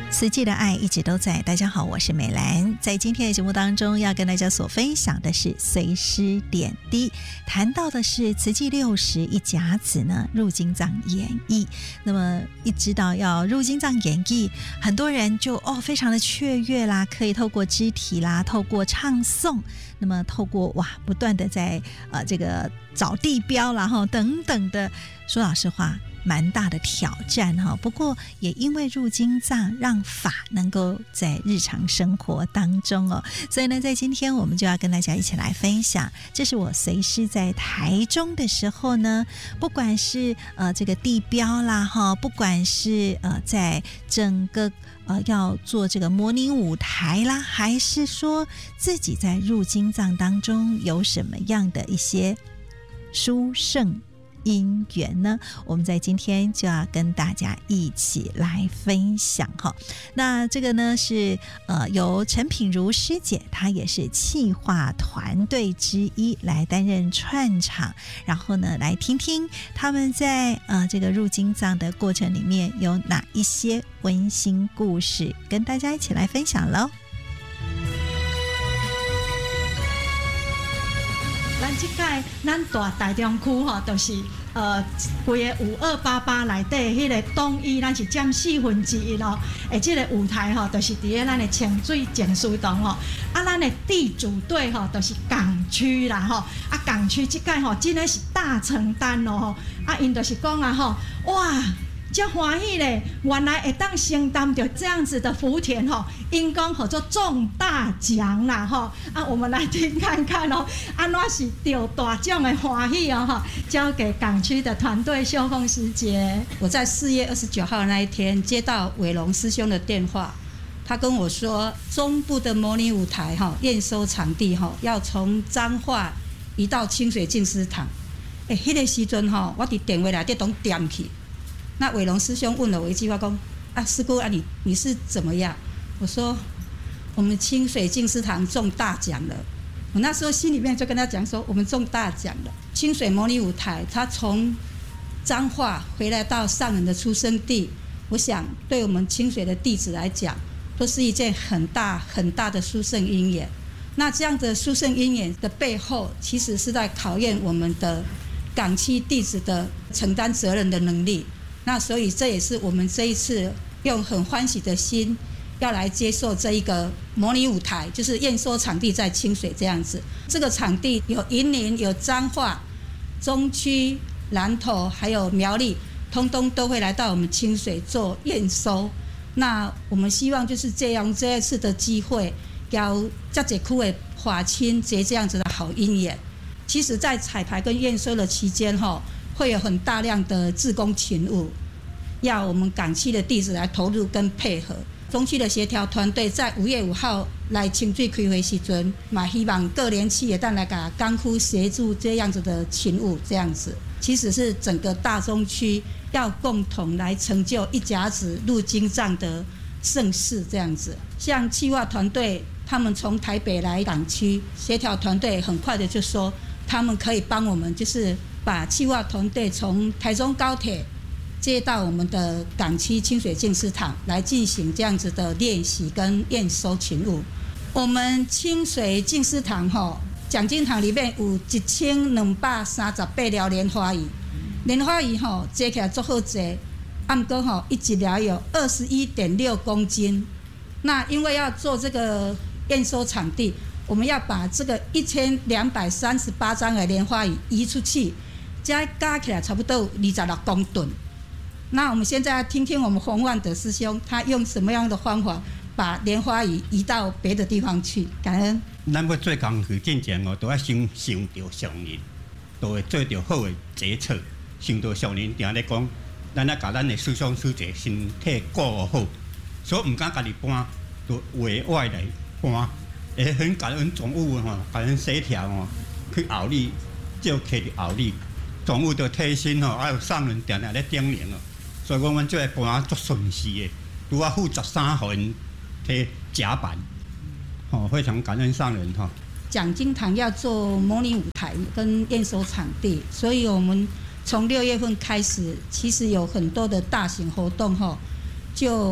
慈济的爱一直都在。大家好，我是美兰。在今天的节目当中，要跟大家所分享的是随师点滴，谈到的是慈济60一甲子呢入经藏演义。那么一知道要入经藏演义，很多人就非常的雀跃啦，可以透过肢体啦，透过唱诵，那么透过不断的在这个找地标啦等等的，说老实话蛮大的挑战不过也因为入经藏让法能够在日常生活当中所以呢在今天我们就要跟大家一起来分享，这是我随师在台中的时候呢，不管是这个地标啦不管是在整个要做这个模拟舞台啦，还是说自己在入经藏当中有什么样的一些殊胜因缘呢，我们在今天就要跟大家一起来分享那这个呢是由陈品如师姐，她也是企划团队之一来担任串场，然后呢来听听他们在这个入经藏的过程里面有哪一些温馨故事，跟大家一起来分享咯。 咱这届咱大台中区就是规个5288内底迄个东医，咱是占1/4咯。这个舞台就是伫咧咱的清水净水堂咱的地主队就是港区啦港区这届真的是大承担咯因就是讲哇！真欢喜咧，原来会当承担着这样子的福田因讲叫做中大奖啦我们来听看看安怎是得大奖的欢喜交给港区的团队秀凤师姐。 我在4月29号那一天接到伟龙师兄的电话，他跟我说中部的模拟舞台验收场地要从彰化移到清水净思堂。迄个时阵我伫电话内底都点去。那伟龙师兄问了我一句话，说师姑你是怎么样？我说我们清水净思堂中大奖了。我那时候心里面就跟他讲说，我们中大奖了。清水模拟舞台，他从彰化回来到上人的出生地，我想对我们清水的弟子来讲，都是一件很大很大的殊胜因缘。那这样的殊胜因缘的背后，其实是在考验我们的港区弟子的承担责任的能力。那所以这也是我们这一次用很欢喜的心要来接受这一个模拟舞台，就是验收场地在清水这样子。这个场地有云林、有彰化、中区、南投还有苗栗，通通都会来到我们清水做验收。那我们希望就是这一次的机会，要这几区的华亲结这样子的好姻缘。其实在彩排跟验收的期间会有很大量的志工勤务，要我们港区的弟子来投入跟配合。中区的协调团队在5月5号来清水开会时阵，嘛希望各联企也当来给港区协助这样子的勤务，这样子其实是整个大中区要共同来成就一甲子入经藏的盛事，这样子。像企划团队他们从台北来港区，协调团队很快的就说他们可以帮我们，就是把企划团队从台中高铁接到我们的港区清水净思堂来进行这样子的练习跟验收勤务。我们清水净思堂奖金堂里面有1238条莲花椅，莲花椅坐起来足好坐，不过一条有21.6公斤。那因为要做这个验收场地，我们要把这个1238张的莲花椅移出去，加起来差不多有26公吨。那我们现在听听我们洪万德师兄他用什么样的方法把莲花椅移到别的地方去。感恩。 咱要做工序进前都要先想到上人，都会做到好的决策。想到上人定咧讲，咱要把咱的师兄师姐身体顾好，所以唔敢家己搬，就委外来搬。会很感恩总务感恩协调去后里，就摕着后里，总务就贴心还有上人定定咧叮咛所以我们这个搬足顺势的，拄啊负13号人摕甲板，非常感恩上人奖金堂要做模拟舞台跟验收场地，所以我们从6月份开始，其实有很多的大型活动就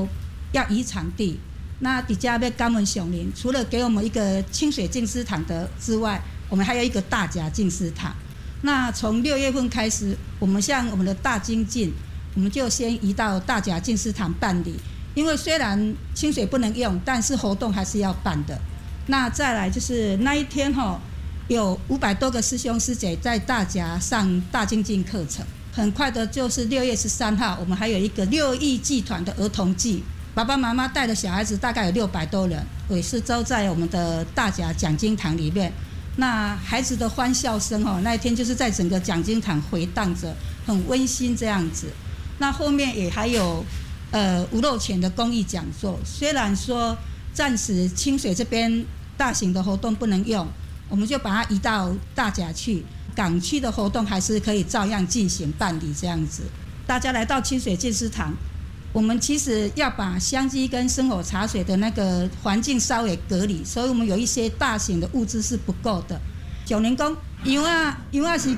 要移场地。那底下要感恩上林，除了给我们一个清水净思堂的之外，我们还有一个大甲净思堂。那从6月份开始，我们像我们的大精进，我们就先移到大甲净思堂办理。因为虽然清水不能用，但是活动还是要办的。那再来就是那一天有500多个师兄师姐在大甲上大精进课程。很快的就是6月13号，我们还有一个6亿祭团的儿童祭。爸爸妈妈带的小孩子大概有600多人，也是都在我们的大甲讲经堂里面。那孩子的欢笑声那一天就是在整个讲经堂回荡着，很温馨这样子。那后面也还有无漏钱的公益讲座。虽然说暂时清水这边大型的活动不能用，我们就把它移到大甲去，港区的活动还是可以照样进行办理这样子。大家来到清水净思堂，我们其实要把香积跟生活茶水的那个环境稍微隔离，所以我们有一些大型的物资是不够的。上人讲，羊仔是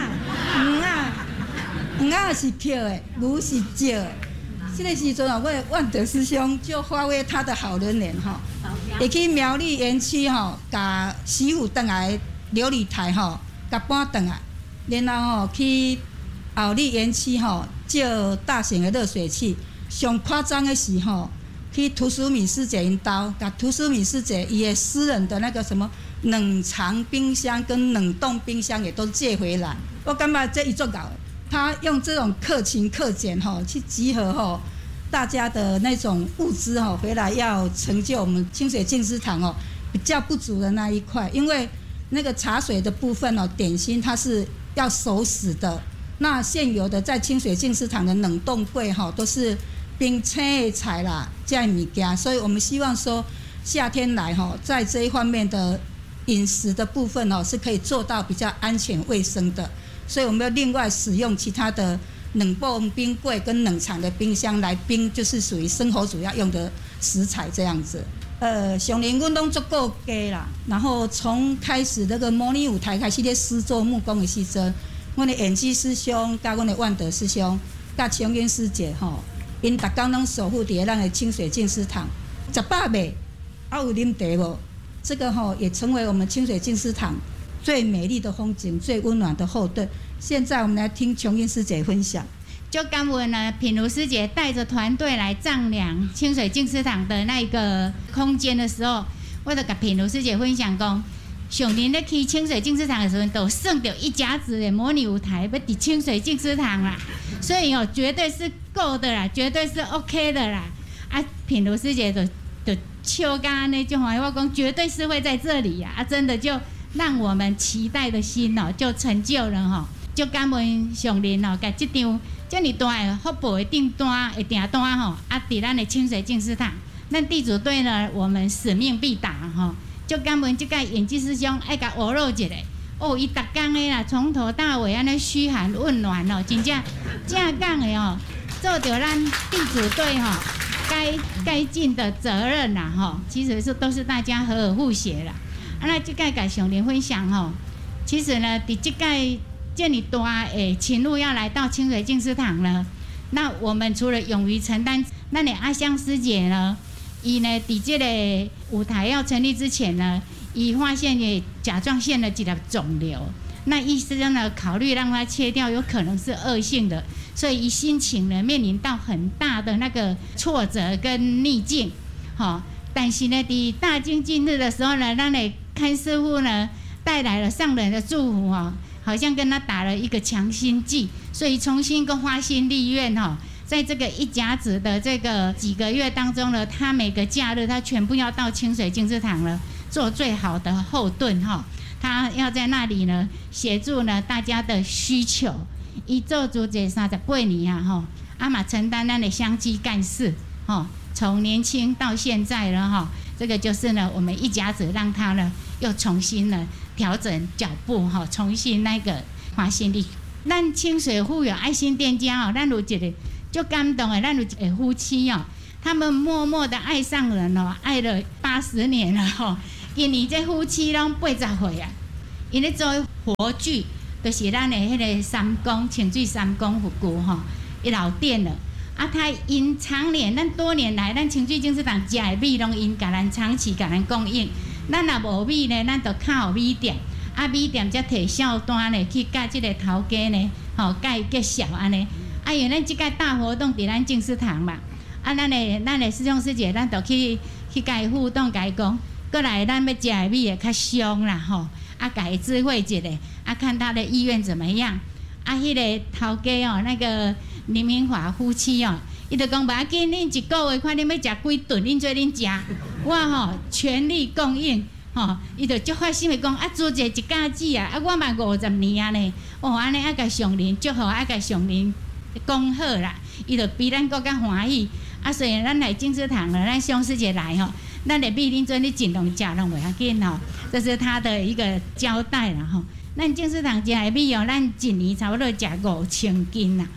羊是捡的，牛是借的。这个时阵我的万德师兄就发挥他的好人缘会去苗栗园区把师傅回来琉璃台把搬回来，然后去后里园区借大型的热水器。上夸张的是去涂书敏师姐因家，把涂书敏师姐伊的私人的那个什么冷藏冰箱跟冷冻冰箱也都借回来。我感觉这一做搞，他用这种克勤克俭去集合大家的那种物资回来，要成就我们清水净思堂比较不足的那一块。因为那个茶水的部分点心它是要熟食的，那现有的在清水净思堂的冷冻柜都是冰青的菜啦，这样物件，所以我们希望说夏天来在这一方面的饮食的部分是可以做到比较安全卫生的，所以我们要另外使用其他的冷冻冰柜跟冷藏的冰箱来冰，就是属于生活主要用的食材这样子。上年阮拢足够加啦，然后从开始那个模拟舞台开始咧施作木工的时阵，阮的演技师兄甲阮的万德师兄甲琼英师姐因逐工拢守护伫咱的清水净思堂，食饱未？有啉茶无？这个也成为我们清水净思堂最美丽的风景、最温暖的后盾。现在我们来听琼英师姐分享。 就感恩呢，品如师姐带着团队来丈量清水净思堂的那个空间的时候，我就跟品如师姐分享讲，上年咧去清水净思堂的时候，都算到一甲子的模拟舞台要伫清水净思堂啦，所以绝对是够的啦，绝对是 OK 的啦。品如师姐就笑甲那种话，我讲绝对是会在这里呀，真的就让我们期待的心就成就了就感恩上人甲这张这么大的福报的订单会订单伫咱的清水净思堂，咱地主队呢，我们使命必达就感恩这个演技师兄爱甲学络一下伊逐工的啦，从头到尾安尼嘘寒问暖真正正讲的做着咱地主队该尽的责任啦其实是都是大家和而互协啦。那这个甲上人分享其实呢，伫这个这么大的勤务要来到清水净思堂呢，那我们除了勇于承担，那你阿香师姐呢，伊呢伫这个舞台要成立之前呢，伊发现也甲状腺的一粒肿瘤，那医生呢考虑让它切掉，有可能是恶性的，所以伊心情呢面临到很大的那个挫折跟逆境，但是呢，伫大精进日的时候呢，让你看师傅呢带来了上人的祝福好像跟他打了一个强心剂，所以重新跟花心立愿在这个一甲子的这个几个月当中呢，他每个假日他全部要到清水净思堂了，做最好的后盾他要在那里呢协助呢大家的需求。伊做足这38年嘛承担咱的香积干事从年轻到现在了这个就是呢我们一甲子让他呢又重新呢调整脚步重新那个花心力。咱清水富有爱心店家咱有一个就感动的，咱有一个夫妻他们默默的爱上人爱了80年了今年这夫妻拢80岁啊，因咧做活具，就是咱的迄个三公清水三公复古伊老店了啊，他因常年，咱多年来，咱清水净食堂食的米，拢因甲咱长期甲咱供应。咱若无米呢，咱就靠米店，啊，米店则摕小单呢去甲即个头家呢，甲伊结销安尼。啊，因为咱即个大活动伫咱净食堂嘛，啊，咱的师兄师姐，咱就去甲伊互动，甲伊讲，过来咱要食的米会较香啦吼，啊，甲伊智慧一下，啊，看他的意愿怎么样。啊，迄个头家哦，那个林明华夫妻哦，伊就讲无要紧，恁一个月看恁要食几顿，恁做恁食，我吼全力供应，吼，伊就足发心的讲，啊，做者一家子啊，啊，我嘛50年啊呢，哦，安尼啊，甲上人祝福，啊，甲上人讲好啦，伊就比咱更较欢喜。啊，所以咱来净食堂了，咱兄师姐来吼，咱的米恁做你尽量食拢袂要紧吼，这是他的一个交代啦吼。咱净食堂食的米哦，咱一年差不多食5000斤啦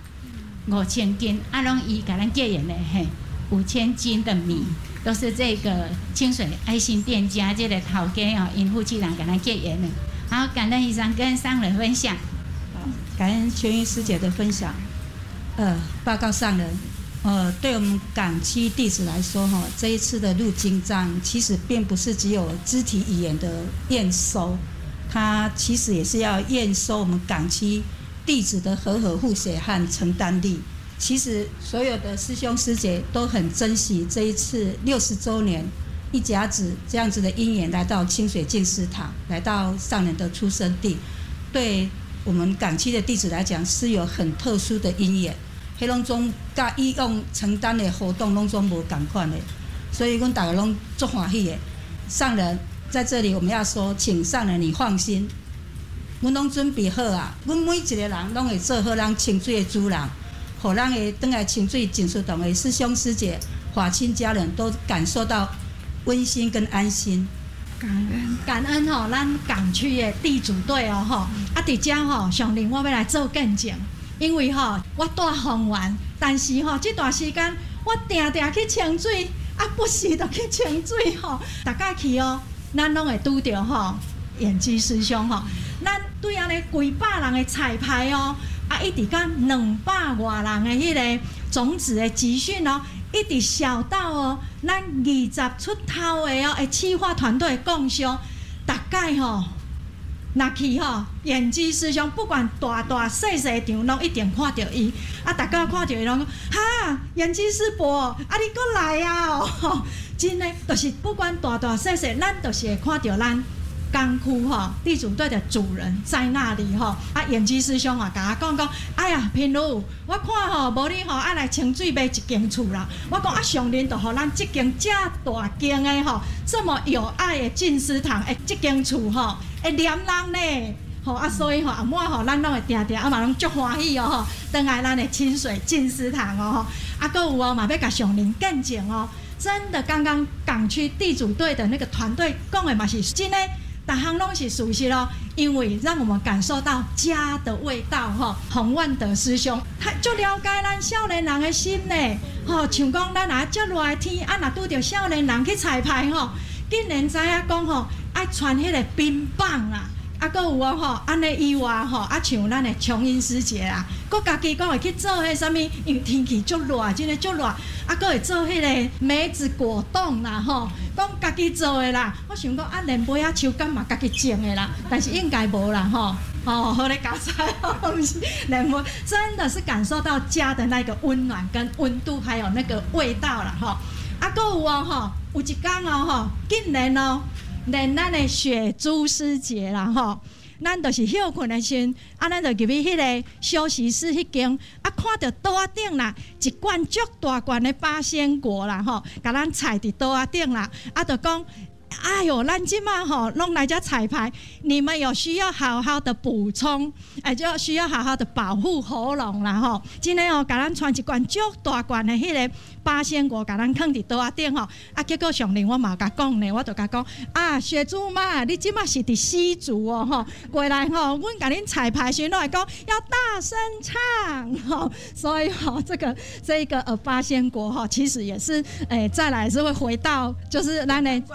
，5000斤，啊，拢伊甲咱结缘的嘿，5000斤的米，都是这个清水爱心店家这个头家哦，因夫妻俩甲咱结缘的。好，感恩以上跟上人分享。 感恩全玉师姐的分享。报告上人，对我们港区弟子来说，哈，这一次的入经藏其实并不是只有肢体语言的验收。他其实也是要验收我们港区弟子的和互协和承担力。其实所有的师兄师姐都很珍惜这一次60周年一甲子这样子的因缘，来到清水净食堂，来到上人的出生地，对我们港区的弟子来讲是有很特殊的因缘。迄拢总甲以往承担的活动拢总无同款的，所以阮大家拢足欢喜的。上人在这里我们要说，请上人你放心，阮拢准备好啊，阮每一个人拢会做好咱清水的主人，互咱的转来清水净食堂的师兄师姐、法亲家人都感受到温馨跟安心。 感恩吼，咱港区的地主队哦吼，啊伫遮吼，上人我要来做见证，因为吼我住丰原，但是吼这段时间我定定去清水，啊不时就去清水吼，大家去哦。咱拢会拄着吼，演技师兄吼，咱对安尼几百人的彩排哦，啊，一直甲200外人的迄个种子的集训哦，一直小到哦，咱20出头的哦，的企划团队共商，大概吼，若去吼，演技师兄不管大细场，拢一定看到伊，啊，大家看到伊拢讲，哈，演技师伯，啊，你搁来啊哦。真的，就是不管大细，咱就是会看到咱港区吼地主队的主人在那里吼。啊，演技师兄啊，甲我讲，哎呀，平如，我看吼，无你吼爱来清水买一间厝啦。我讲啊，上人就互咱这间遮大间的吼，这么有爱的净食堂的这间厝吼，会黏人呢。吼啊，所以吼阿满吼，咱拢会定啊嘛，拢足欢喜哦吼。转来咱的清水净食堂哦吼，啊，搁有哦嘛要甲上人见证哦。真的，刚刚港区地主队的那个团队讲的嘛是真的，大项拢是属实咯，因为让我们感受到家的味道哈。洪万德师兄，他就了解咱少年人的心呢，吼，像讲咱若遮热的天，啊，若拄着少年人去彩排吼，竟然知影讲吼，爱穿迄个冰棒啊。啊，搁有哦吼，安尼以外吼，啊像咱的琼英师姐啦，搁家己讲会去做迄啥物，因为天气足热，真的足热，啊，搁会做迄个梅子果冻啦吼，讲家己做的啦。我想讲啊，连杯啊手柑嘛家己种的啦，但是应该无啦吼。哦，好咧，搞菜哦，不是，连杯真的是感受到家的那个温暖跟温度，还有那个味道啦吼。啊，搁有哦吼，有一天哦吼，竟然哦。连咱的雪珠师姐啦吼，咱就是休困的时阵，啊，咱就入去迄个休息室迄间，啊，看到桌仔顶啦，一罐足大罐的八仙果啦吼，甲咱踩伫桌仔顶啦，啊，就讲。哎呦，咱即马吼弄来遮彩排，你们有需要好好的补充，就需要好好的保护喉咙啦吼。真诶哦，甲咱传一罐足大罐的迄个八仙果，甲咱放伫桌仔顶吼。啊，结果上令我嘛甲讲呢，我就甲讲啊，雪珠妈，你即马是伫西族哦吼，过来吼，阮甲恁彩排时拢会讲要大声唱吼，所以吼这个八仙果吼，其实也是再来是会回到就是咱的。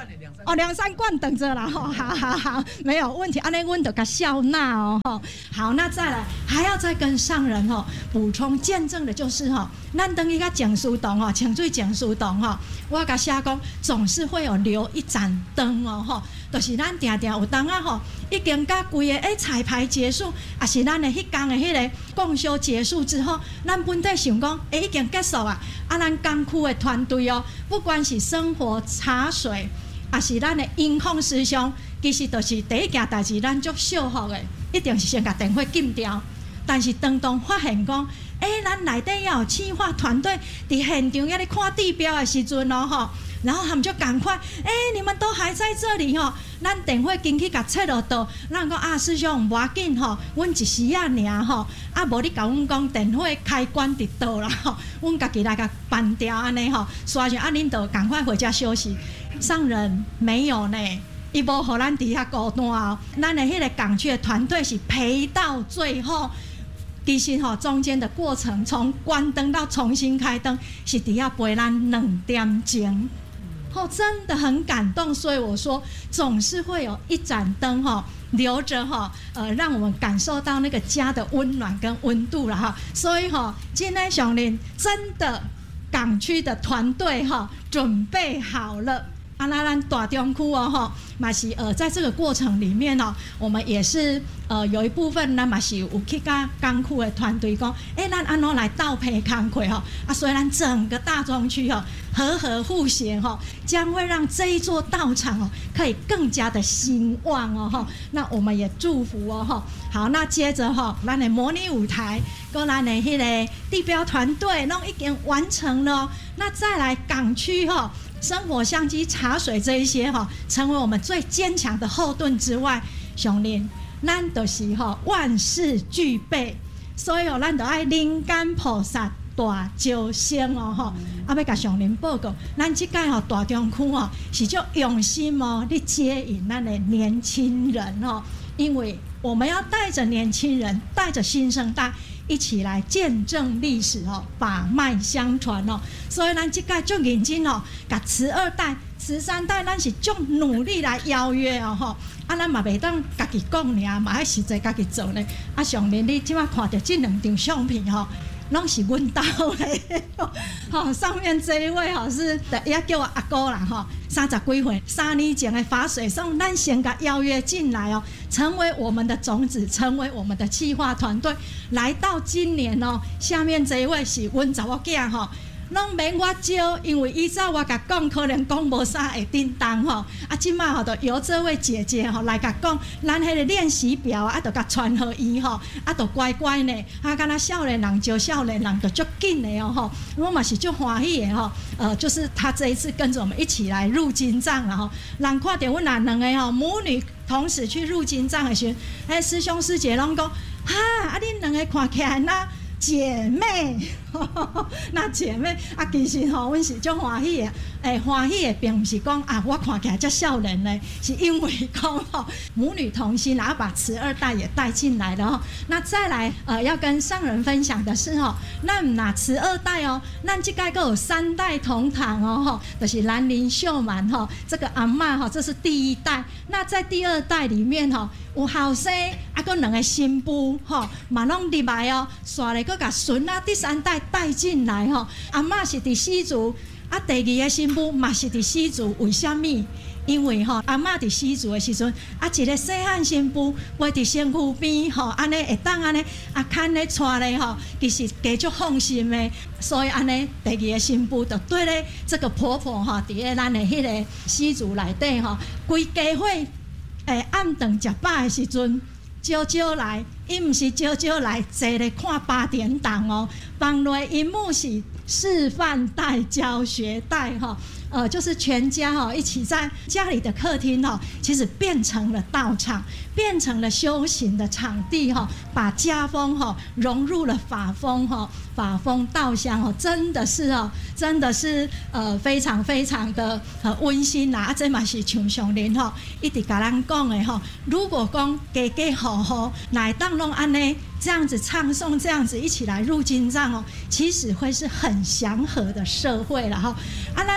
哦，2-3罐等着啦，好，没有问题。安尼阮就甲笑纳哦，好，那再来还要再跟上人补充见证的就是咱等于甲净水洞清水净水洞我甲写讲总是会有留一盏灯就是咱定定有当已经甲规个彩排结束，也是咱的迄天的迄个共修结束之后，咱本地想讲已经结束啊，咱工区的团队不管是生活茶水，也是咱的音控师兄，其实就是第一件代志，咱足惜福的，一定是先甲电话禁掉。但是当发现讲，咱内底也有企划团队伫现场咧看地标的时阵然后他们就赶快，你们都还在这里咱电话进去甲切落到，咱讲师兄无要紧阮一时啊尔无你甲阮讲电话开关伫倒啦阮家己来甲办掉安尼刷上恁就赶快回家休息。上人没有呢，伊无互咱伫遐孤单咱的迄个港区的团队是陪到最后。其实中间的过程，从关灯到重新开灯，是伫遐陪咱2点钟。真的很感动，所以我说总是会有一盏灯留着让我们感受到那个家的温暖跟温度了所以今天上林真的港区的团队准备好了。咱大中区嘛是在这个过程里面我们也是有一部分咱嘛是有去甲港区的团队讲，咱安怎来倒配工课所以咱整个大中区和和互协将会让这一座道场可以更加的兴旺那我们也祝福好，那接着咱的模拟舞台跟咱的迄个地标团队拢已经完成了那再来港区生活相机茶水这一些成为我们最坚强的后盾之外，上林咱就是万事俱备，所以咱就爱灵感菩萨大招生要甲上林报告，咱这届大中区是足用心你接引咱的年轻人因为我们要带着年轻人，带着新生代一起来见证历史把脉相传所以咱这届足认真甲慈2代、慈3代，咱是足努力来邀约咱嘛袂当家己讲尔，嘛要实际家己做呢。上面你即摆看到这2张相片拢是阮兜的上面这一位是也叫我阿姑啦30几岁，3年前的法水送，咱先甲邀约进来成为我们的种子，成为我们的企划团队。来到今年下面这一位是阮查某囝拢免我招，因为依照我甲讲，可能讲无啥会叮当即摆就由这位姐姐来甲讲，咱迄个练习表就甲传互伊就乖乖呢，敢若少年人招少年人就足紧的我嘛是足欢喜的就是他这一次跟着我们一起来入金藏了人看到阮2个母女同时去入金藏的时候，师兄师姐拢讲恁2个看起来那姐妹那姐妹其实阮是足欢喜的欢喜的并不是讲我看起来这少年呢，是因为讲母女同心然后把慈2代也带进来了那再来要跟上人分享的是咱不拿慈2代咱这届还有3代同堂就是兰陵秀满这个阿嬷这是第1代，那在第2代里面有后生还有2个新妇嘛拢入来刷来甲孙第3代带进来阿嬷是伫西族第2个新妇嘛是伫西族，为什么？因为阿嬷伫西族的时阵一个细汉新妇陪伫身躯边安尼会当安尼牵咧带咧其实加足放心的，所以安尼第2个新妇就对咧这个婆婆伫咧咱的迄个西族内底规家伙暗顿食饱的时阵招来，伊毋是招来坐咧看8点档放落荧幕是示范带、教学带就是全家一起在家里的客厅其实变成了道场，变成了修行的场地把家风融入了法风法风道香真的是非常非常的温馨啦这嘛是像上林一直甲咱讲的如果讲家家户户来当拢安尼这样子唱诵，这样子一起来入金藏其实会是很祥和的社会了咱唔拿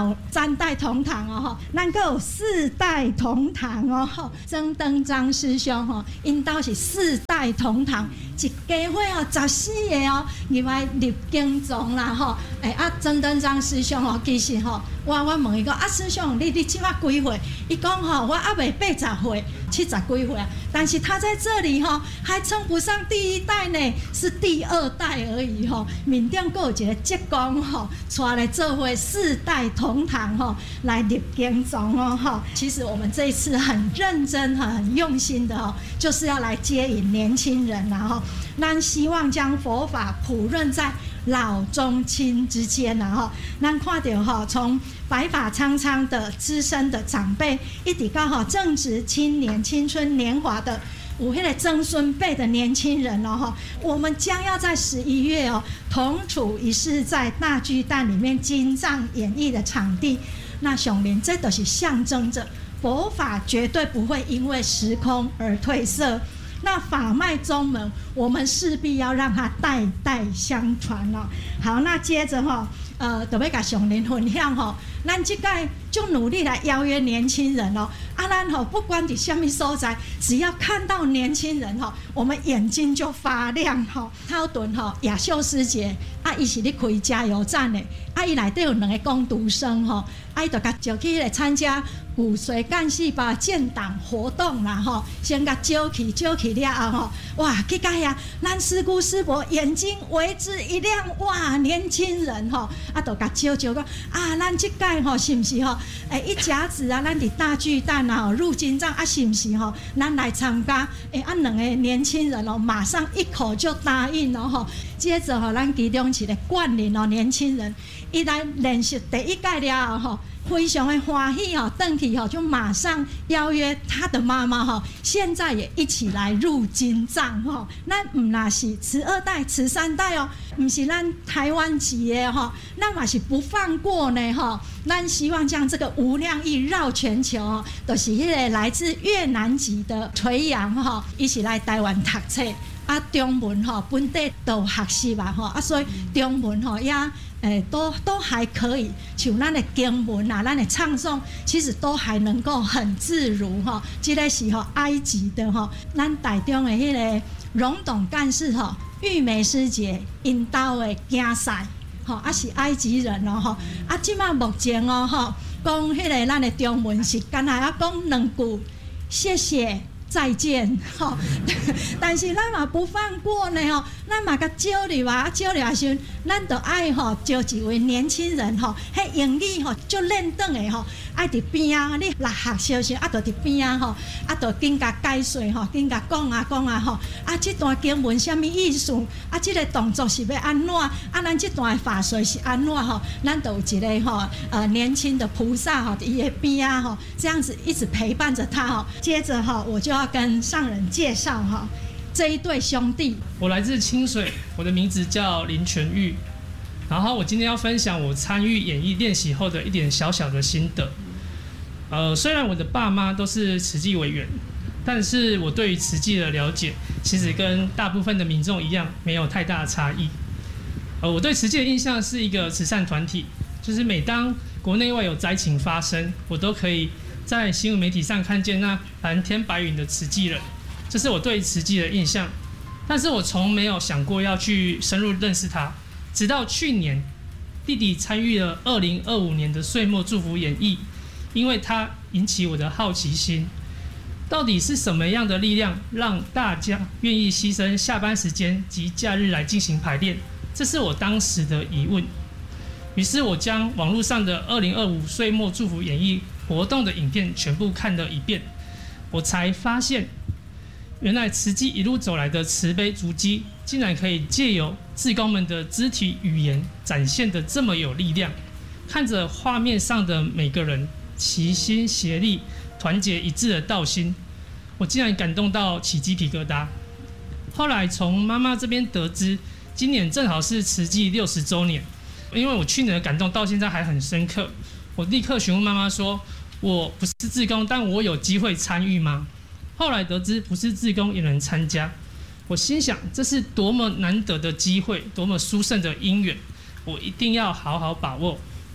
有3代同堂哦，咱阁有4代同堂哦。曾登张师兄吼，因兜是4代同堂，一家伙哦14个哦，入来入经藏啦吼。曾登张师兄吼，其实吼，我问伊讲师兄，你即马几岁？伊讲吼，我还未80岁，70几岁啊。但是他在这里吼，还称不上第1代呢，是第2代而已吼。面顶阁有一个职工吼，带来做伙4代同堂吼，来入经藏哦吼。其实我们这一次很认真、很用心的哦，就是要来接引年轻人，然后咱希望将佛法普润在老中青之间，然后咱看到哈，从白发苍苍的资深的长辈，一直到哈正值青年、青春年华的有迄个曾孙辈的年轻人哦，我们将要在11月哦同处一室，在大巨蛋里面经藏演绎的场地。那上面这都是象征着佛法绝对不会因为时空而褪色。那法脉宗门，我们势必要让它代代相传哦。好，那接着哈，就要甲上人分享吼，咱这届就努力来邀约年轻人哦。咱吼不管伫什么所在，只要看到年轻人吼，我们眼睛就发亮吼。头顿吼，雅秀师姐伊是咧开加油站的，伊内底有2个工读生吼，伊就甲叫去来参加骨髓干细胞建档活动啦吼，先甲招去了后吼，哇，去到遐，咱师姑师伯眼睛为之一亮，哇，年轻人吼，就甲招讲咱这届吼是毋是吼，一甲子啊，咱伫大巨蛋啊入经藏是毋是吼，咱来参加，2个年轻人哦，马上一口就答应了吼。接着吼，咱其中一个冠霖哦，年轻人，伊来练习第1届了后吼。非常的欢喜哦，回去哦就马上邀约他的妈妈哈，现在也一起来入经藏哈。咱唔那是慈2代、慈3代哦，唔是咱台湾籍的哈，那嘛是不放过呢哈。咱希望将这个无量义绕全球哦，都是迄个来自越南籍的垂杨哈，一起来台湾读册。中文吼本地都学习嘛吼，所以中文吼也都还可以，像咱的经文啊，咱的唱诵，其实都还能够很自如吼。这个是吼埃及的吼，咱台中的迄个荣董干事吼，玉梅师姐因兜的竞赛吼，是埃及人哦吼。即马目前哦吼，讲迄个咱的中文是干那要讲2句，谢谢。再见吼，但是咱嘛不放过呢吼，咱嘛甲招入啊，招入的时阵，咱就爱吼招一位年轻人吼，迄英语吼就练转的吼，爱伫边啊，你来学习时，就伫边啊吼，就紧甲解说吼，紧甲讲啊吼，这段经文什么意思？这个动作是要安怎？咱这段法术是安怎吼？咱就有一个吼年轻的菩萨吼，伊的边啊吼，这样子一直陪伴着他吼。接着吼，我就要跟上人介绍哈这一对兄弟。 我来自清水，我的名字叫林全玉。然后我今天要分享我参与演艺练习后的一点小小的心得。虽然我的爸妈都是慈济委员，但是我对于慈济的了解，其实跟大部分的民众一样，没有太大的差异。我对慈济的印象是一个慈善团体，就是每当国内外有灾情发生，我都可以在新闻媒体上看见那蓝天白云的慈济人，这是我对慈济的印象。但是我从没有想过要去深入认识他，直到去年，弟弟参与了2025年的岁末祝福演绎，因为他引起我的好奇心，到底是什么样的力量让大家愿意牺牲下班时间及假日来进行排练？这是我当时的疑问。于是我将网络上的2025岁末祝福演绎活动的影片全部看了一遍，我才发现，原来慈济一路走来的慈悲足迹，竟然可以借由志工们的肢体语言展现得这么有力量。看着画面上的每个人齐心协力、团结一致的道心，我竟然感动到起鸡皮疙瘩。后来从妈妈这边得知，今年正好是慈济60周年。因为我去年的感动到现在还很深刻，我立刻询问妈妈说：“我不是志工，但我有机会参与吗？”后来得知不是志工也能参加，我心想这是多么难得的机会，多么殊胜的因缘，我一定要好好把握。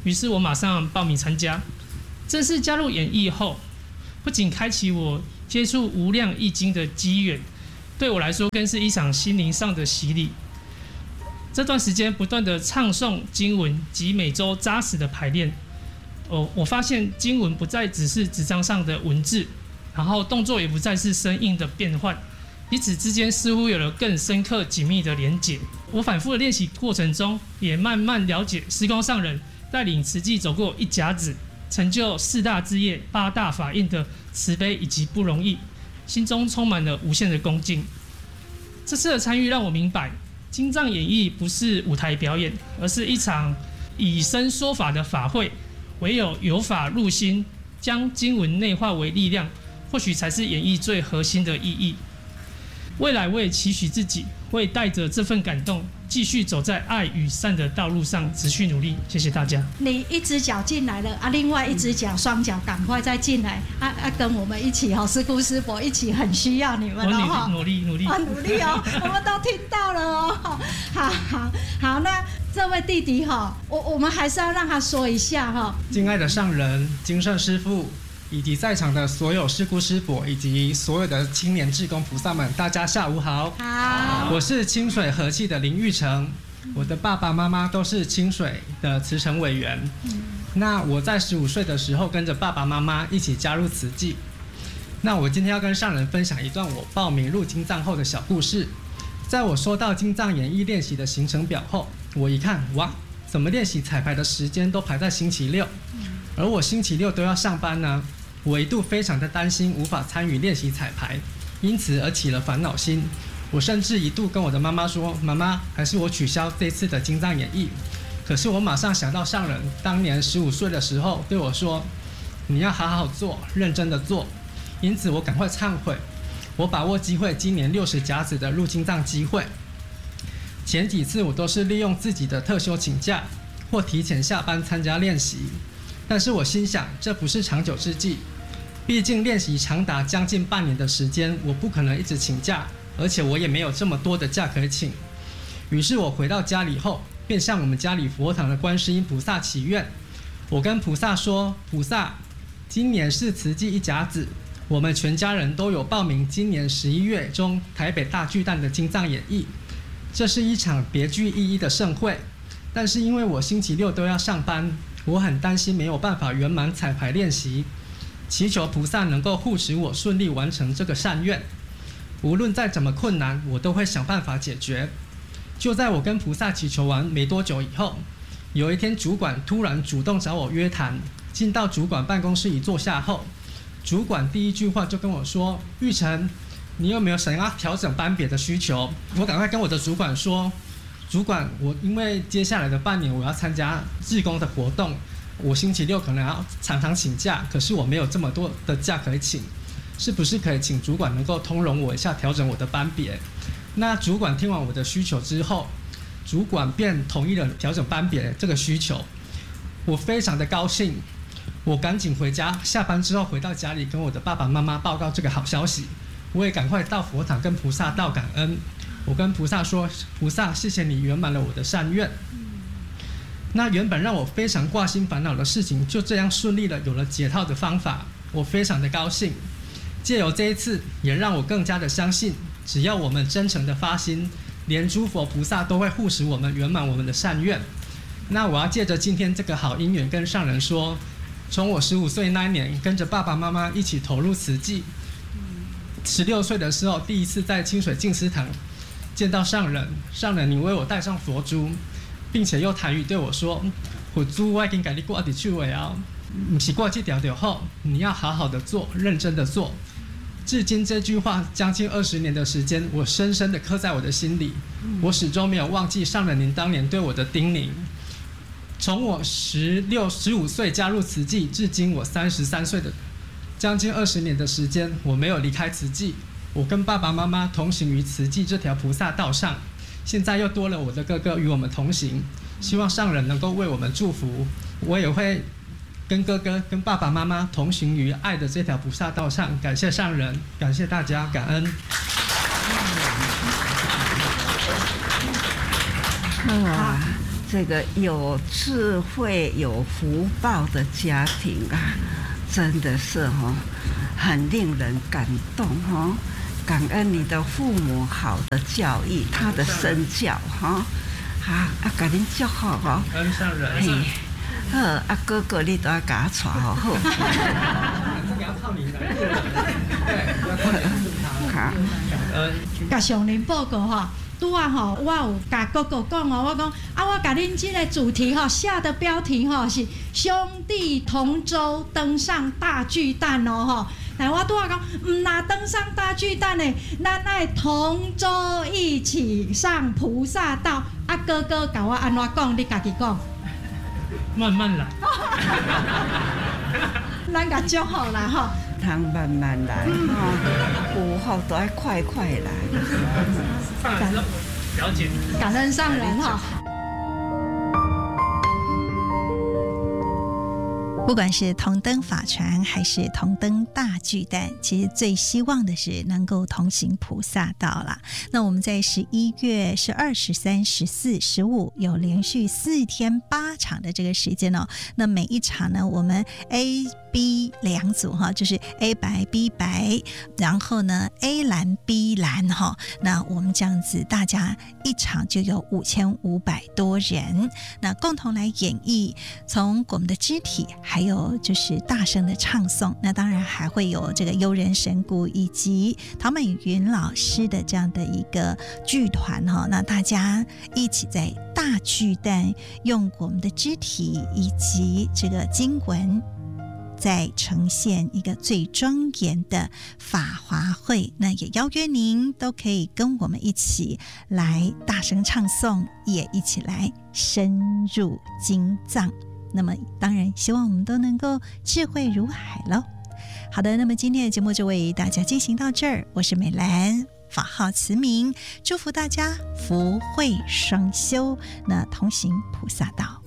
于是我马上报名参加。正式加入演艺后，不仅开启我接触无量易经的机缘，对我来说更是一场心灵上的洗礼。这段时间不断的唱诵经文及每周扎实的排练，我发现经文不再只是纸张上的文字，然后动作也不再是生硬的变换，彼此之间似乎有了更深刻紧密的连结。我反复的练习过程中，也慢慢了解时光上人带领慈济走过一甲子，成就4大志业、8大法印的慈悲以及不容易，心中充满了无限的恭敬。这次的参与让我明白，经藏演义不是舞台表演，而是一场以身说法的法会。唯有由法入心，将经文内化为力量，或许才是演义最核心的意义。未来我也期许自己会带着这份感动，继续走在爱与善的道路上，持续努力。谢谢大家。 你一只脚进来了啊，另外一只脚双脚赶快再进来跟我们一起师姑师伯一起，很需要你们我努力努力哦，我们都听到了哦。好，那这位弟弟我们还是要让他说一下敬爱的上人、金圣师父，以及在场的所有师姑师伯，以及所有的青年志工菩萨们，大家下午好。 好， 我是清水和气的林玉成，我的爸爸妈妈都是清水的慈诚委员。那我在15岁的时候，跟着爸爸妈妈一起加入慈济。那我今天要跟上人分享一段我报名入经藏后的小故事。在我收到经藏演义练习的行程表后，我一看，哇，怎么练习彩排的时间都排在星期六，而我星期六都要上班呢？我一度非常的担心无法参与练习彩排，因此而起了烦恼心。我甚至一度跟我的妈妈说，妈妈，还是我取消这次的经藏演义。可是我马上想到上人当年15岁的时候对我说，你要好好做，认真的做。因此我赶快忏悔，我把握机会，今年60甲子的入经藏机会。前几次我都是利用自己的特休请假，或提前下班参加练习，但是我心想，这不是长久之计。毕竟练习长达将近半年的时间，我不可能一直请假，而且我也没有这么多的假可以请。于是我回到家里后，便向我们家里佛堂的观世音菩萨祈愿。我跟菩萨说，菩萨，今年是慈济1甲子，我们全家人都有报名今年11月中台北大巨蛋的经藏演义。这是一场别具意义的盛会，但是因为我星期六都要上班，我很担心没有办法圆满彩排练习，祈求菩萨能够护持我顺利完成这个善愿。无论再怎么困难，我都会想办法解决。就在我跟菩萨祈求完没多久以后，有一天主管突然主动找我约谈。进到主管办公室一坐下后，主管第一句话就跟我说，玉成，你有没有想要调整班别的需求？我赶快跟我的主管说，主管，我因为接下来的半年我要参加志工的活动，我星期六可能要常常请假，可是我没有这么多的假可以请，是不是可以请主管能够通融我一下，调整我的班别？那主管听完我的需求之后，主管便同意了调整班别这个需求。我非常的高兴，我赶紧回家，下班之后回到家里跟我的爸爸妈妈报告这个好消息。我也赶快到佛堂跟菩萨道感恩。我跟菩萨说，菩萨，谢谢你圆满了我的善愿。那原本让我非常挂心烦恼的事情，就这样顺利的有了解套的方法，我非常的高兴。借由这一次，也让我更加的相信，只要我们真诚的发心，连诸佛菩萨都会护持我们圆满我们的善愿。那我要借着今天这个好因缘跟上人说，从我15岁那一年跟着爸爸妈妈一起投入慈济，16岁的时候第一次在清水净思堂见到上人，上人你为我戴上佛珠，并且用台语对我说，佛珠我已经给你挂在手的啊，不是挂这条就好，你要好好的做，认真的做。至今这句话将近20年的时间，我深深的刻在我的心里，我始终没有忘记上人您当年对我的叮咛。从我15岁加入慈济，至今我33岁的将近20年的时间，我没有离开慈济，我跟爸爸妈妈同行于慈济这条菩萨道上，现在又多了我的哥哥与我们同行，希望上人能够为我们祝福，我也会跟哥哥跟爸爸妈妈同行于爱的这条菩萨道上。感谢上人，感谢大家，感恩。 这个有智慧、有福报的家庭啊，真的是很令人感动感恩你的父母好的教育，他的身教给您祝福恩上人。 哥哥你都要给他带好。 这个要靠你来做人，对，要靠你助他。 甲上林报告拄啊我有甲哥哥讲我讲我甲恁这个主题下的标题是兄弟同舟登上大巨蛋来我拄啊讲，哪登上大巨蛋呢？咱爱同舟一起上菩萨道。哥哥甲我安怎讲？你家己讲。 慢慢来。 咱甲祝福啦通慢慢来有福都要快快来。 了解。 感恩上人不管是同登法船还是同登大巨蛋，其实最希望的是能够同行菩萨道啦。那我们在11月12、13、14、15有连续4天8场的这个时间那每一场呢，我们 A、B 两组就是 A 白 B 白，然后呢 A 蓝 B 蓝那我们这样子大家一场就有5500多人，那共同来演绎从我们的肢体还有就是大声的唱诵，那当然还会有这个悠人神鼓以及陶美云老师的这样的一个剧团那大家一起在大巨蛋用我们的肢体以及这个经文再呈现一个最庄严的法华会，那也邀约您都可以跟我们一起来大声唱诵，也一起来深入经藏。那么当然希望我们都能够智慧如海咯。好的，那么今天的节目就为大家进行到这儿，我是美兰，法号慈明，祝福大家福慧双修，那同行菩萨道。